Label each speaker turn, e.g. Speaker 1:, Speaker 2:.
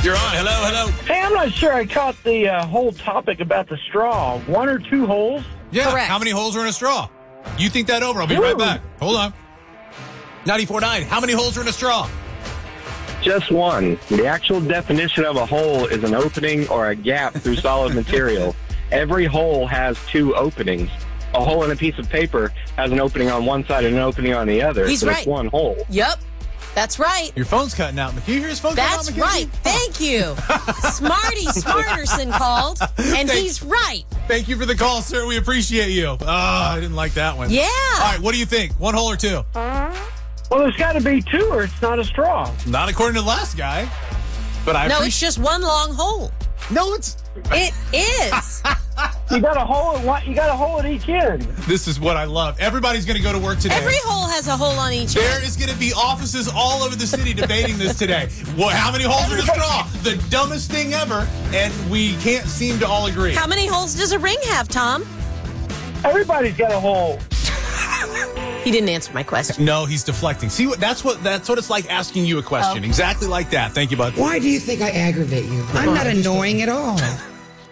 Speaker 1: You're on. Hello.
Speaker 2: Hey, I'm not sure I caught the whole topic about the straw. 1 or 2 holes?
Speaker 1: Yeah.
Speaker 3: Correct.
Speaker 1: How many holes are in a straw? You think that over. I'll be right back. Hold on. 94.9. How many holes are in a straw?
Speaker 4: Just one. The actual definition of a hole is an opening or a gap through solid material. Every hole has 2 openings. A hole in a piece of paper has an opening on one side and an opening on the other.
Speaker 3: He's
Speaker 4: so
Speaker 3: right.
Speaker 4: It's one hole.
Speaker 3: Yep. That's right.
Speaker 1: Your phone's cutting out. Can you hear his phone cutting out,
Speaker 3: That's
Speaker 1: Mackenzie?
Speaker 3: right. Thank you. Smarty Smarterson called, and he's right.
Speaker 1: Thank you for the call, sir. We appreciate you. Oh, I didn't like that one.
Speaker 3: Yeah.
Speaker 1: All right, what do you think? 1 hole or 2?
Speaker 2: Well, there's got to be 2 or it's not a straw.
Speaker 1: Not according to the last guy. But I
Speaker 3: No,
Speaker 1: appreciate.
Speaker 3: it's just one long hole.
Speaker 1: No, it's.
Speaker 3: It is.
Speaker 2: You got a hole at each end.
Speaker 1: This is what I love. Everybody's going to go to work today.
Speaker 3: Every hole has a hole on each
Speaker 1: There
Speaker 3: end.
Speaker 1: is going to be offices all over the city debating this today. Well, how many holes are in a straw? The dumbest thing ever, and we can't seem to all agree.
Speaker 3: How many holes does a ring have, Tom?
Speaker 2: Everybody's got a hole.
Speaker 3: He didn't answer my question.
Speaker 1: No, he's deflecting. See what that's what it's like asking you a question.
Speaker 3: Oh.
Speaker 1: Exactly like that. Thank you, bud.
Speaker 5: Why do you think I aggravate you? I'm not annoying at all.